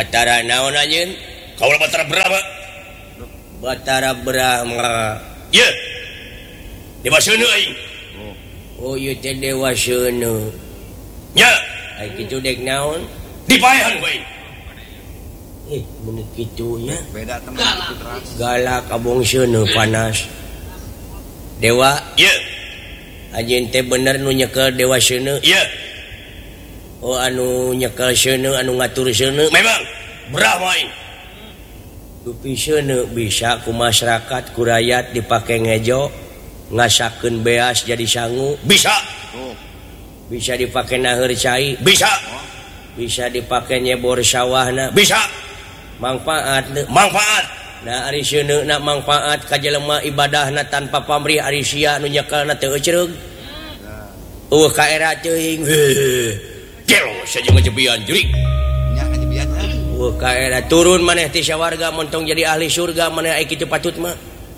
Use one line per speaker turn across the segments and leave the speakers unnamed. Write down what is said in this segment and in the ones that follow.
Batara naon anjeun?
Kaulah Batara Brahma.
Batara Brahma.
Ye. Dewa Seunu aing.
Oh ieu teh Dewa Seunu.
Nya.
Ai kitu dek naon?
Dipaehan we.
Mun kitu nya.
Beda teman itu terang.
Galak abong Seunu panas. Dewa.
Ye.
Anjeun teh bener nu nyekel Dewa Seunu.
Ye.
Oh anu nyekel Seunu anu ngatur Seunu.
Memang Brahma aing.
Dupi Seunu bisa ku masyarakat ku rakyat dipake ngejo ngasakeun beas jadi sangu.
Bisa.
Bisa dipake naheur cai.
Bisa.
Bisa dipake nyebor sawahna.
Bisa.
Manfaat.
Manfaat.
Nah ari Seunu na manfaat ka jelema ibadahna tanpa pamrih ari sia nu nyekelna teu ecereug. Ka era teuing.
Gelo saja ngajebian jurig.
Nya ngajebian.
Ka era turun maneh ti sawarga montong jadi ahli surga maneh aya kitu patut mah.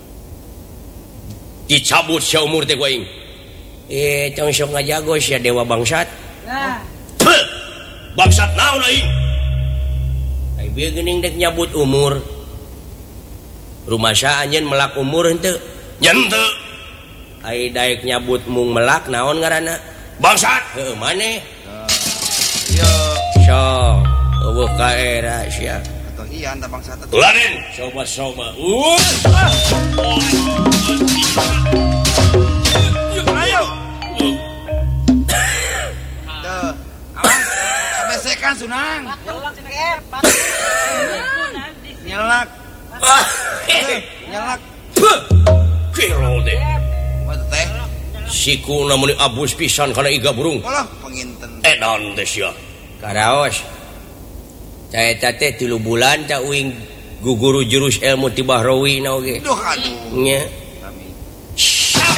Dicabut saumur teh aing.
Tong sok ngajagos ya dewa bangsat.
Nah.
Bangsat naon aing?
Ai bieu geuning dek nyabut umur. Rumasa anjeun melak umur henteu?
Nya henteu.
Ai daek nyabut mung melak naon ngaranna?
Bangsat.
Heuh maneh.
Yo.
Sok eueuh ka era sia.
Atau iya anta bangsa teh.
Laden.
Coba.
Ayo.
Tuh. Awas. Abesekan Sunang. Nyelak. Nyelak.
Gelo deh.
What teh?
Siku namun abus pisan kana iga burung.
Olah penginten.
Edan teh sia.
Karaos. Caeta teh 3 bulan ta uing guguru jurus ilmu ti Bahrawi na oge.
Duh aduh.
Nya.